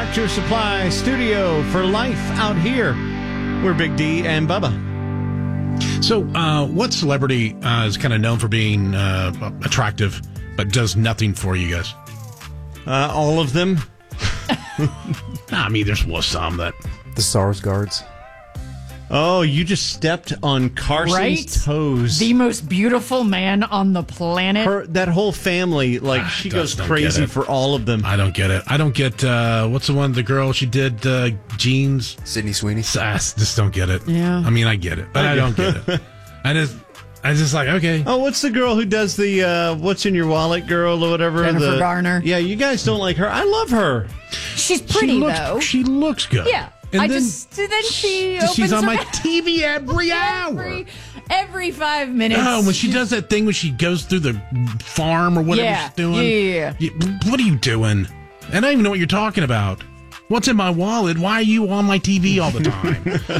Tractor Supply Studio for life out here. We're Big D and Bubba. So, what celebrity is kind of known for being attractive, but does nothing for you guys? All of them. I mean, there's some that... The Sarsgaards. Oh, you just stepped on Carson's toes. The most beautiful man on the planet. That whole family, like, she goes crazy for all of them. I don't get it. I don't get, what's the girl she did, Jeans? Sydney Sweeney. I just don't get it. Yeah. I mean, I get it, but I don't get it. I just like, okay. Oh, what's the girl who does the, what's in your wallet girl or whatever? Jennifer Garner. Yeah, you guys don't like her. I love her. She's pretty, though. She looks good. Yeah. And then she opens she's on her my mouth TV every hour. Every 5 minutes. Oh, when she does that thing when she goes through the farm or whatever she's doing. Yeah. What are you doing? And I don't even know what you're talking about. What's in my wallet? Why are you on my TV all the time?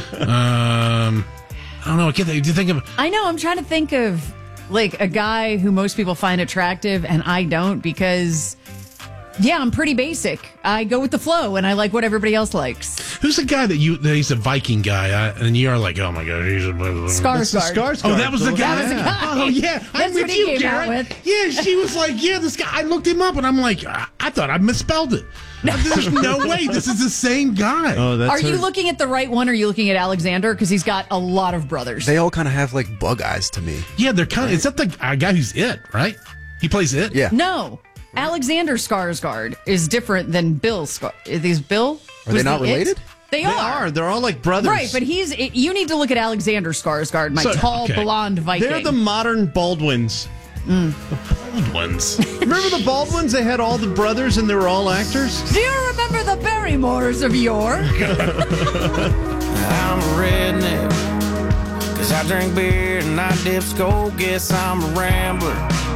I don't know. Do you think of... I know. I'm trying to think of like a guy who most people find attractive, and I don't because... Yeah, I'm pretty basic. I go with the flow, and I like what everybody else likes. Who's the guy that he's a Viking guy, and you're like, oh my god, he's a Skarsgård. Oh, that was the guy. That was the guy. Oh yeah, That's what he came out with. Yeah, she was like, yeah, this guy. I looked him up, and I'm like, I thought I misspelled it. There's no way this is the same guy. Oh, that's Are you looking at the right one, or are you looking at Alexander? Because he's got a lot of brothers. They all kind of have like bug eyes to me. Yeah, they're kind of. Is that the guy who's It? Right? He plays It. Yeah. No. Alexander Skarsgård is different than Bill Skarsgård. Is these Bill? Are they not related? They are. They're all like brothers. Right, but you need to look at Alexander Skarsgård, my tall, blonde Viking. They're the modern Baldwins. Baldwins. Remember the Baldwins? They had all the brothers and they were all actors? Do you remember the Barrymores of yore? I'm a redneck, 'cause I drink beer and I dip skull. Guess I'm a rambler.